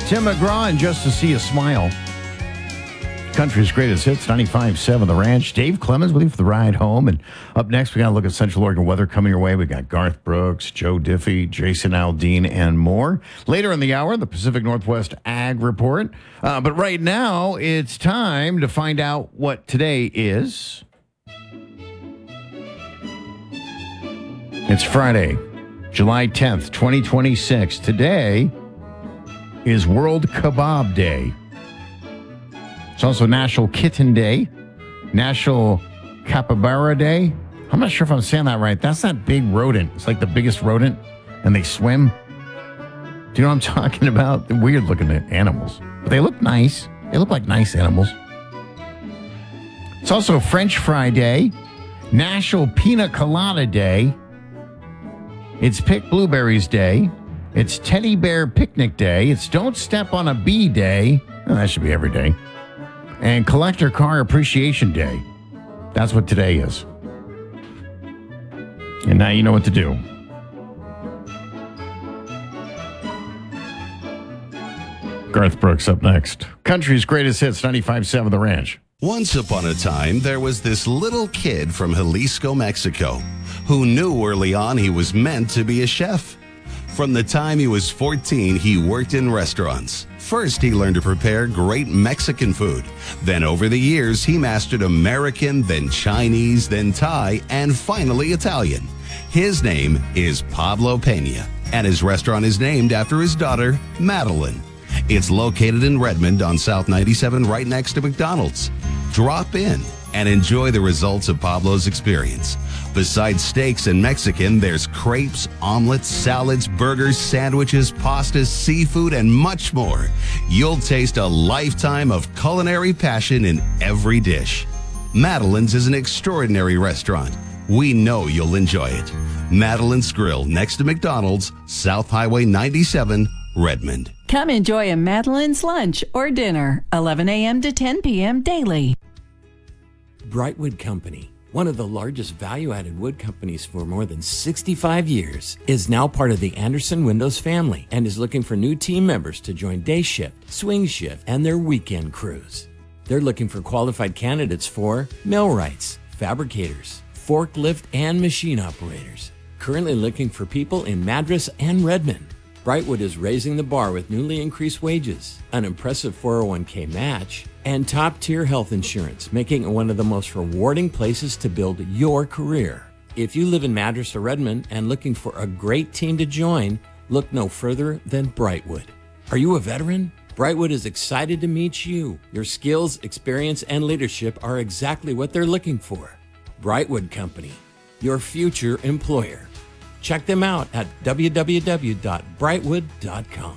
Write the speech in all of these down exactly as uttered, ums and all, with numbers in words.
Tim McGraw and Just to See a Smile. Country's greatest hits, ninety-five point seven The Ranch. Dave Clemens with you for the ride home. And up next, we got to look at Central Oregon weather coming your way. We got Garth Brooks, Joe Diffie, Jason Aldean, and more. Later in the hour, the Pacific Northwest Ag Report. Uh, but right now, it's time to find out what today is. It's Friday, July tenth, twenty twenty-six. Today is World Kebab Day. It's also National Kitten Day, National Capybara Day. I'm not sure if I'm saying that right. That's that big rodent. It's like the biggest rodent, and they swim. Do you know what I'm talking about? They're weird-looking animals. But they look nice. They look like nice animals. It's also French Fry Day, National Pina Colada Day. It's Pick Blueberries Day. It's Teddy Bear Picnic Day. It's Don't Step on a Bee Day. Oh, that should be every day. And Collector Car Appreciation Day. That's what today is. And now you know what to do. Garth Brooks up next. Country's greatest hits, ninety-five point seven The Ranch. Once upon a time, there was this little kid from Jalisco, Mexico, who knew early on he was meant to be a chef. From the time he was fourteen, he worked in restaurants. First, he learned to prepare great Mexican food. Then over the years, he mastered American, then Chinese, then Thai, and finally Italian. His name is Pablo Pena, and his restaurant is named after his daughter, Madeline. It's located in Redmond on South ninety-seven, right next to McDonald's. Drop in and enjoy the results of Pablo's experience. Besides steaks and Mexican, there's crepes, omelets, salads, burgers, sandwiches, pastas, seafood, and much more. You'll taste a lifetime of culinary passion in every dish. Madeline's is an extraordinary restaurant. We know you'll enjoy it. Madeline's Grill, next to McDonald's, South Highway ninety-seven, Redmond. Come enjoy a Madeline's lunch or dinner, eleven a.m. to ten p.m. daily. Brightwood Company, one of the largest value-added wood companies for more than sixty-five years, is now part of the Anderson Windows family and is looking for new team members to join day shift, swing shift, and their weekend crews. They're looking for qualified candidates for millwrights, fabricators, forklift, and machine operators. Currently looking for people in Madras and Redmond. Brightwood is raising the bar with newly increased wages, an impressive four oh one k match, and top-tier health insurance, making it one of the most rewarding places to build your career. If you live in Madras or Redmond and looking for a great team to join, look no further than Brightwood. Are you a veteran? Brightwood is excited to meet you. Your skills, experience, and leadership are exactly what they're looking for. Brightwood Company, your future employer. Check them out at w w w dot brightwood dot com.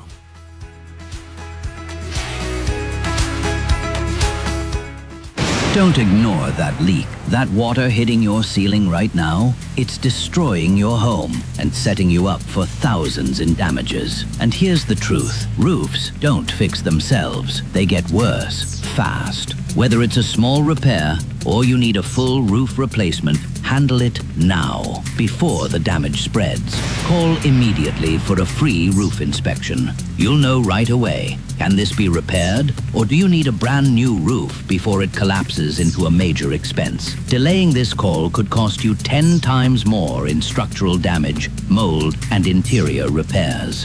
Don't ignore that leak. That water hitting your ceiling right now, it's destroying your home and setting you up for thousands in damages. And here's the truth. Roofs don't fix themselves. They get worse, fast. Whether it's a small repair or you need a full roof replacement, handle it now, before the damage spreads. Call immediately for a free roof inspection. You'll know right away. Can this be repaired? Or do you need a brand new roof before it collapses into a major expense? Delaying this call could cost you ten times more in structural damage, mold, and interior repairs.